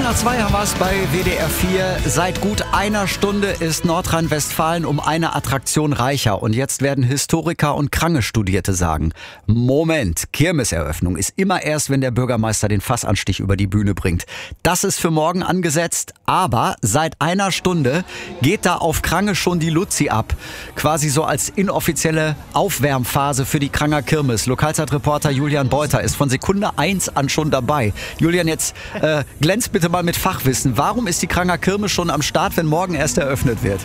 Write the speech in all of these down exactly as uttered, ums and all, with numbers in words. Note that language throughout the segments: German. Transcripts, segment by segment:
nach zwei haben wir es bei W D R vier. Seit gut einer Stunde ist Nordrhein-Westfalen um eine Attraktion reicher. Und jetzt werden Historiker und Krange-Studierte sagen, Moment, Kirmeseröffnung ist immer erst, wenn der Bürgermeister den Fassanstich über die Bühne bringt. Das ist für morgen angesetzt, aber seit einer Stunde geht da auf Krange schon die Luzi ab. Quasi so als inoffizielle Aufwärmphase für die Kranger Kirmes. Lokalzeitreporter Julian Beuter ist von Sekunde eins an schon dabei. Julian, jetzt äh, glänzt bitte mal mit Fachwissen. Warum ist die Kranger Kirmes schon am Start, wenn morgen erst eröffnet wird?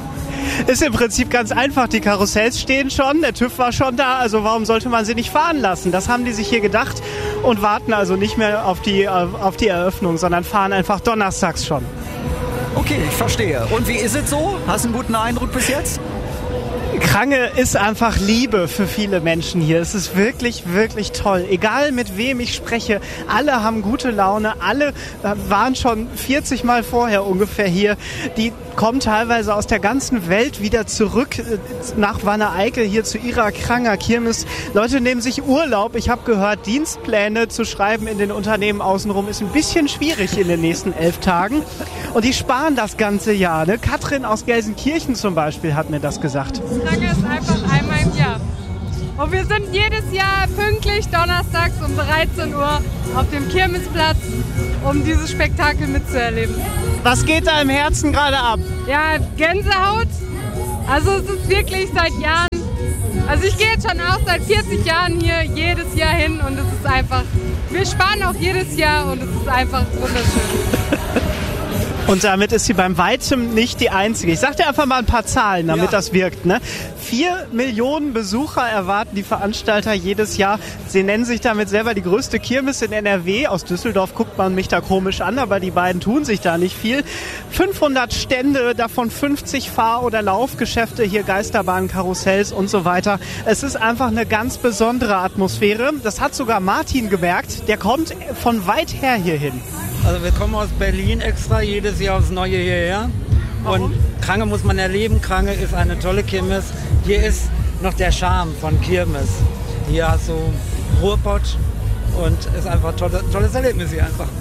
Ist im Prinzip ganz einfach. Die Karussells stehen schon, der TÜV war schon da, also warum sollte man sie nicht fahren lassen? Das haben die sich hier gedacht und warten also nicht mehr auf die, auf die Eröffnung, sondern fahren einfach donnerstags schon. Okay, ich verstehe. Und wie ist es so? Hast du einen guten Eindruck bis jetzt? Krange ist einfach Liebe für viele Menschen hier. Es ist wirklich, wirklich toll. Egal mit wem ich spreche, alle haben gute Laune. Alle waren schon vierzig Mal vorher ungefähr hier. Die kommen teilweise aus der ganzen Welt wieder zurück nach Wanne-Eickel hier zu ihrer Kranger Kirmes. Leute nehmen sich Urlaub. Ich habe gehört, Dienstpläne zu schreiben in den Unternehmen außenrum ist ein bisschen schwierig in den nächsten elf Tagen. Und die sparen das ganze Jahr. Ne? Katrin aus Gelsenkirchen zum Beispiel hat mir das gesagt. Krange ist einfach einmal im Jahr. Und wir sind jedes Jahr pünktlich donnerstags um dreizehn Uhr auf dem Kirmesplatz, um dieses Spektakel mitzuerleben. Was geht da im Herzen gerade ab? Ja, Gänsehaut. Also es ist wirklich seit Jahren, also ich gehe jetzt schon auch seit vierzig Jahren hier jedes Jahr hin und es ist einfach, wir sparen auch jedes Jahr und es ist einfach wunderschön. Und damit ist sie beim Weitem nicht die einzige. Ich sag dir einfach mal ein paar Zahlen, damit ja. das wirkt. Ne? Vier Millionen Besucher erwarten die Veranstalter jedes Jahr. Sie nennen sich damit selber die größte Kirmes in N R W. Aus Düsseldorf guckt man mich da komisch an, aber die beiden tun sich da nicht viel. fünfhundert Stände, davon fünfzig Fahr- oder Laufgeschäfte, hier Geisterbahnen, Karussells und so weiter. Es ist einfach eine ganz besondere Atmosphäre. Das hat sogar Martin gemerkt. Der kommt von weit her hierhin. Also wir kommen aus Berlin extra jedes Jahr aufs Neue hierher. Und Krange muss man erleben. Krange ist eine tolle Kirmes. Hier ist noch der Charme von Kirmes. Hier hast du Ruhrpott und ist einfach ein tolle, tolles Erlebnis hier einfach.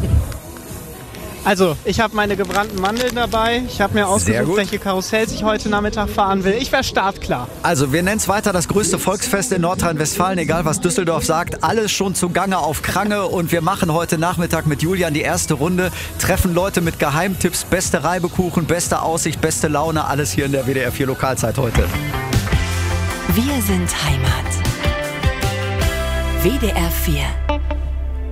Also, ich habe meine gebrannten Mandeln dabei. Ich habe mir ausgesucht, welche Karussells ich heute Nachmittag fahren will. Ich wäre startklar. Also, wir nennen es weiter das größte Volksfest in Nordrhein-Westfalen. Egal, was Düsseldorf sagt. Alles schon zugange auf Krange. Und wir machen heute Nachmittag mit Julian die erste Runde. Treffen Leute mit Geheimtipps. Beste Reibekuchen, beste Aussicht, beste Laune. Alles hier in der W D R vier Lokalzeit heute. Wir sind Heimat. W D R vier